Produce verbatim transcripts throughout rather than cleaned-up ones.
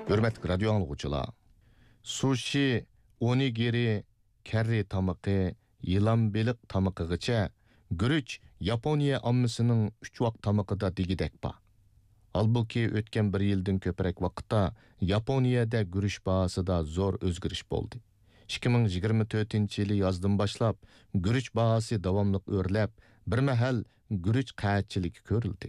Hürmetli radyo anlıqçılar. Sushi, onigiri, kerri tamaqı, yılan beliq tamaqıgacha guruch Yaponiya ommasının uch vaqt tamaqida degidek ba. Halbuki o'tgan bir yildan ko'proq vaqtda Yaponiyada guruch bahasida zo'r o'zgarish bo'ldi. ikki ming yigirma to'rtinchi yili yozdan boshlab guruch bahasi davomli o'rlab, bir mahal guruch qahatchiligi ko'rildi.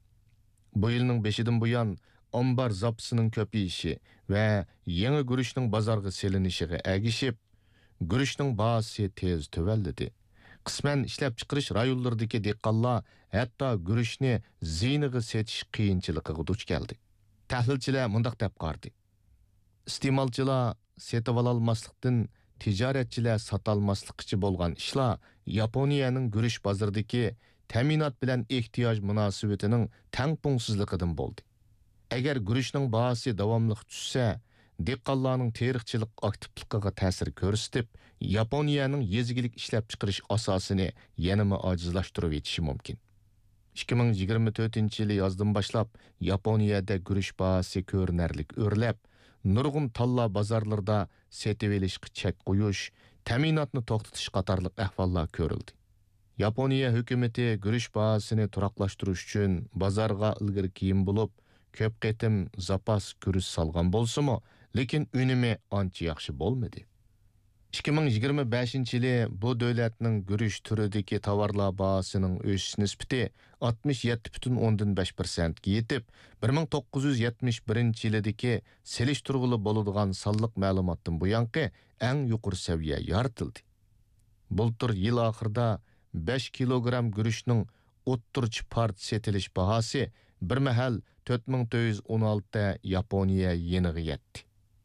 Bu yilning beshidan buyon ombar zapsının ko'payishi va yangi guruchning bozorga selinishiga agishib, guruchning bahasi tez tuvalladi. Qisman ishlab chiqarish rayonlaridagi dehqonlar hatto guruchni ziyniga setish qiyinchiligiga duch keldi. Tahlilchilar mundaq deb qardi. Iste'molchilar setib ololmaslikdan tijoratchilar sotolmaslikchi bo'lgan ishlar Yaponiyaning guruch bozoridagi ta'minot bilan ehtiyoj munosabatining tangpungsizligidan bo'ldi. Agar guruchning bahasi davomli tushsa, dehqonlarning teriqchilik aktivligiga ta'sir ko'rsatib, Yaponiyaning yezgilik ishlab chiqarish asosini yanama ojizlashtirib etishi mumkin. ikki ming yigirma to'rtinchi yili yozdan boshlab Yaponiyada guruch bahasi ko'rinarlik o'rlab, nurg'un talla bozorlarda setib olishga chek qo'yish, ta'minotni to'xtatish qatorliq ahvollar ko'rildi. Yaponiya hukumati guruch bahasini turaqlashtirish uchun bozorga ilgari kiyim bo'lib, ko'p qatim zapas guruch salgan bo'lsa-mu, lekin unumi ancha yaxshi bo'lmadi. ikki ming yigirma beshinchi yili bu davlatning guruch turidagi tovarlar bahasining o'sish nisbati oltmish yetti butun o'ndan besh persent ga yetib, bir ming to'qqiz yuz yetmish birinchi yildagi selishtirg'ili bo'ladigan sonliq ma'lumotdan buyanqi eng yuqori saviya yoritildi. Bultur yil oxirida besh kilogramm guruchning o'ttirchi part setilish bahasi bir mahal to'rt ming to'rt yuz o'n olti Yaponiya yeniga yetdi.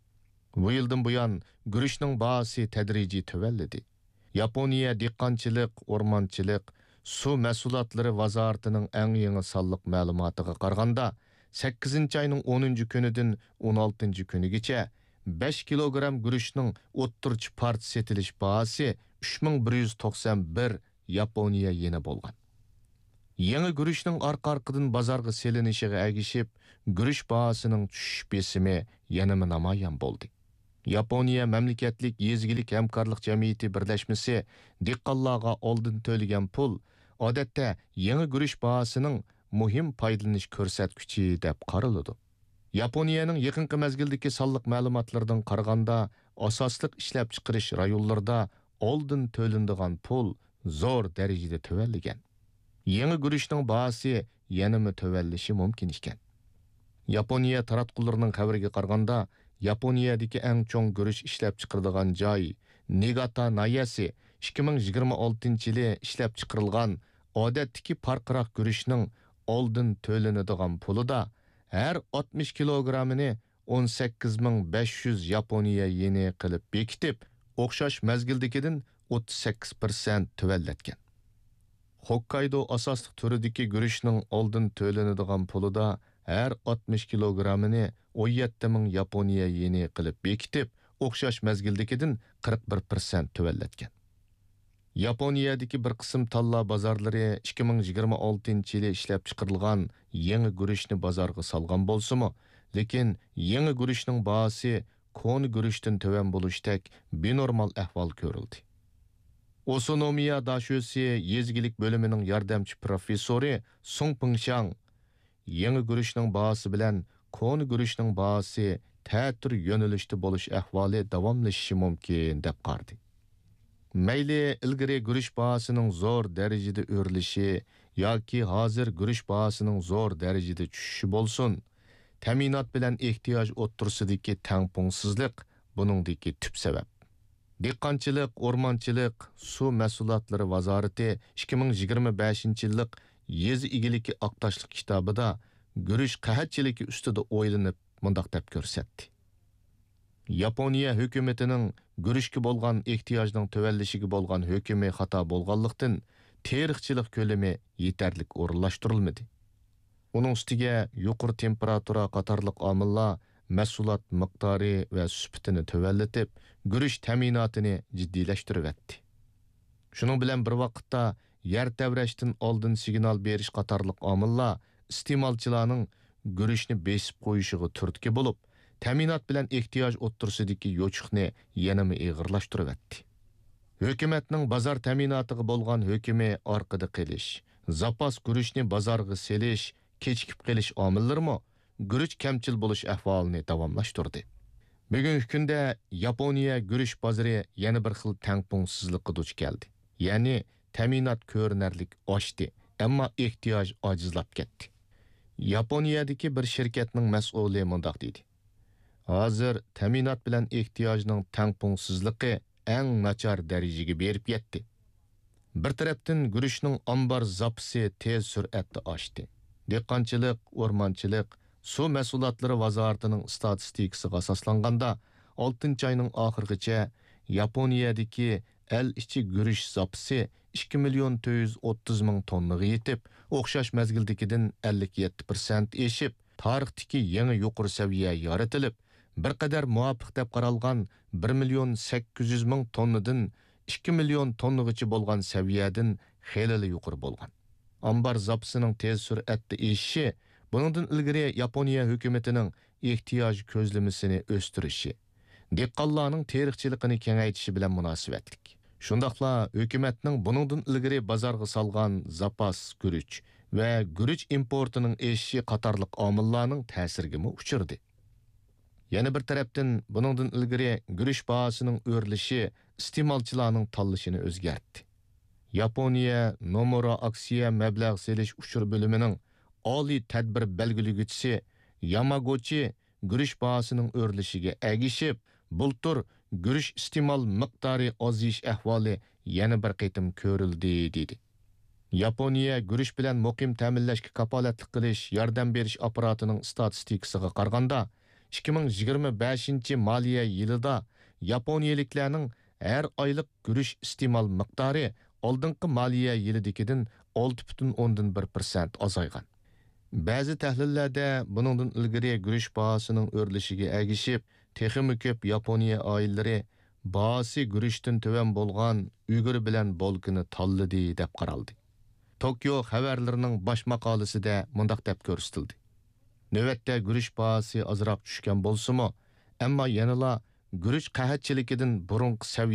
Bu yildan buyon guruchning bahasi tadrijiy tuvalladi. Yaponiya dehqonchilik, o'rmonchilik, suv mahsulotlari vazoratining eng yangi sonliq ma'lumotiga qaraganda sakkizinchi oyning o'ninchi kunidan o'n oltinchi kunigacha besh kilogramm guruchning o'ttirchi part setilish bahasi uch ming bir yuz to'qson bir Yaponiya yeni bo'lgan. Yangi guruchning orqa-orqadan bozorga selinishiga agishib, guruch bahasining tushish besimi yanama namoyon bo'ldi. Yaponiya mamlakatlik yezgilik hamkorlik jamiyati birlashmasi dehqonlarga oldin to'lagan pul odatda yangi guruch bahasining muhim foydalanish ko'rsatkichi deb qaraladi. Yaponiyaning yaqinqi mezgildagi sonliq ma'lumotlardan qaraganda, asosliq ishlab chiqarish rayonlarida oldin to'linadigan pul zo'r darajada tuvallagan. Yangi guruchning bahasi yanama tuvallishi mumkin ekan. Yaponiya taratqullarining xabariga qaraganda, Yaponiyadagi eng cho'ng guruch ishlab chiqariladigan joy Niigata nayasi ikki ming yigirma oltinchi yili ishlab chiqarilgan odatdagi farqiroq guruchning oldin to'lanadigan pulida har oltmish kilogrammini o'n sakkiz ming besh yuz Yaponiya yeni qilib bekitib, o'xshash mezgildagidan o'ttiz sakkiz persent tuvallatgan. Hokkaido asosliq turidagi guruchning oldin to'lanadigan pulida har oltmish kilogrammini o'n yetti ming Yaponiya yeni qilib bekitib, o'xshash mezgildagidan qirq bir persent tuvallatgan. Yaponiyadagi bir qism talla bozorlari ikki ming yigirma oltinchi yili ishlab chiqarilgan yangi guruchni bozorga solgan bo'lsa-mu, lekin yangi guruchning bahasi koni guruchdan tuvan bo'lishdek benormal ahvol ko'rildi. Osonomiya dashosi yezgilik bo'limining yordamchi professori Song Pingshang yangi guruchning bahasi bilan koni guruchning bahasi ta'tir yo'nalishda bo'lish ahvoli davomlashishi mumkin deb qardi. Mayli ilgari guruch bahasining zo'r darajada o'rlishi yoki hozir guruch bahasining zo'r darajada tushishi bo'lsin, ta'minot bilan ehtiyoj o'ttirsidagi tangpungsizlik buningdagi tub sabab. Dehqonchilik, o'rmonchilik, suv mahsulotlari vazorati ikki ming yigirma beshinchi yillik yezi igiliki aqtashlik kitobida guruch qahatchiligi ustida o'ylanib mundaq deb ko'rsatdi. Yaponiya hukumatining guruchga bo'lgan ehtiyojning tuvallishiga bo'lgan hukmi xato bo'lganlikdan teriqchilik ko'lami yetarlik o'rinlashtirilmadi. Uning ustiga yuqori temperatura qatorliq omillar mahsulot miqdori va sifatini tuvallatib, guruch ta'minotini jiddiylashtiribdi. Shuning bilan bir vaqtda yer tevrashdan oldin signal berish qatorliq omillar iste'molchilarning guruchni besib qo'yishiga turtki bo'lib, ta'minot bilan ehtiyoj o'ttirsidagi yo'chiqni yanama ig'irlashtirib etdi. Hökumətning bozor ta'minotiga bo'lgan hukmi orqada qilish, zapas guruchni bozorga selish, kechikib qilish omillarimi guruch kamchil bo'lish ahvolini davomlashtirdi. Bugungi kunda Yaponiya guruch bozori yana bir xil tangpungsizlikka duch keldi. Ya'ni ta'minot ko'rinarlik oshdi, ammo ehtiyoj ojizlab ketdi. Yaponiyadagi bir shirkatning mas'uli mundaq dedi: "Hozir ta'minot bilan ehtiyojning tangpungsizligi eng nachar darajaga berib yetdi. Bir tarafdan guruchning ombar zapisi tez sur'atda oshdi. Dehqonchilik, o'rmonchilik, suv mahsulotlari vazoratining statistikasiga asoslanganda oltinchi oyning oxirigacha Yaponiyadagi el ichi guruch zapisi ikki million to'rt yuz o'ttiz ming tonnaga yetib, o'xshash mazgildagidan ellik yetti prosent eshib, tarixdagi yangi yuqori saviya yaratilib, bir qadar muvofiq deb qaralgan bir million sakkiz yuz ming tonnadan ikki million tonnagacha bo'lgan saviyadan xeyli yuqori bo'lgan. Ambar zapisining tez sur'atda eshishi buningdan ilgari Yaponiya hukumatining ehtiyoj ko'zlamasini o'stirishi, dehqonlarning teriqchiligini kengaytirishi bilan munosabatlik. Shundaqla hukumatning buningdan ilgari bozorga solgan zapas guruch va guruch importining eshishi qatorliq omillarning ta'siriga uchirdi. Yana bir tarafdan buningdan ilgari guruch bahosining o'rlishi iste'molchilarning tanlashini o'zgartdi. Yaponiya Nomura aksiya mablag' selish uchur bo'limining oliy tadbir belgilaguvchisi Yamaguchi guruch bahosining o'rlishiga agishib, bultur guruch iste'mol miqdori ozish ahvoli yana bir qitim ko'rildi dedi. Yaponiya guruch bilan muqim ta'minlashga kapolatlik qilish, yordam berish apparatining statistikasiga qaraganda ikki ming yigirma beshinchi moliya yilida Yaponiyaliklarning har oylik guruch iste'mol miqdori oldingi moliya yilidagidan olti butun o'ndan bir prosent azaygan. Ba'zi tahlillarda buningdan ilgari guruch bahosining o'rlishiga agishib, texmi ko'p Yaponiya oilalari bahosi guruchdan tuvan bo'lgan Uyg'ur bilan bolkini tanladi deb qaraldi. Tokyo xabarlarining bosh maqolasida mundaq deb ko'rsatildi: Navbatda guruch bahosi azroq tushgan bo'lsa-mu, ammo yanala guruch qahatchiligidan burunqi